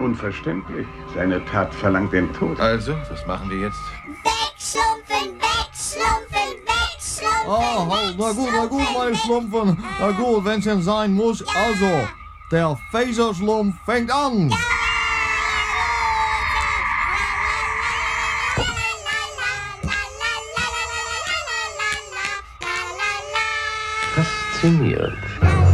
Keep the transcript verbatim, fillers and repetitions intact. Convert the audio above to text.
Unverständlich. Seine Tat verlangt den Tod. Also, was machen wir jetzt? Wegschlumpfen, wegschlumpfen, wegschlumpfen. Ah, halt, na gut, na gut, meine Schlumpfen. Na gut, wenn's denn sein muss. Also, der Faserschlumpf fängt an. Faszinierend.